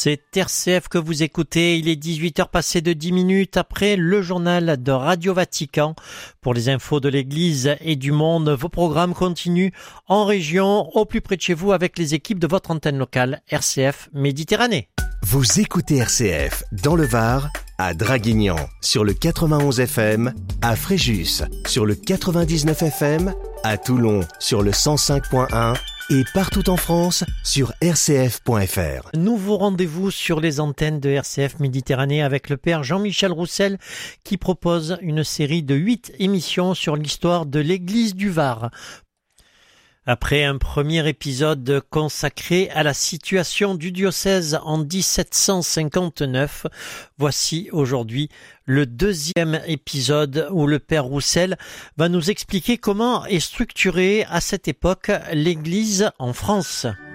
C'est RCF que vous écoutez, il est 18h passé de 10 minutes après le journal de Radio Vatican. Pour les infos de l'Église et du monde, vos programmes continuent en région, au plus près de chez vous avec les équipes de votre antenne locale RCF Méditerranée. Vous écoutez RCF dans le Var, à Draguignan sur le 91 FM, à Fréjus sur le 99 FM, à Toulon sur le 105.1 et partout en France sur rcf.fr. Nouveau rendez-vous sur les antennes de RCF Méditerranée avec le père Jean-Michel Roussel qui propose une série de 8 émissions sur l'histoire de l'Église du Var. Après un premier épisode consacré à la situation du diocèse en 1759, voici aujourd'hui le deuxième épisode où le père Roussel va nous expliquer comment est structurée à cette époque l'Église en France.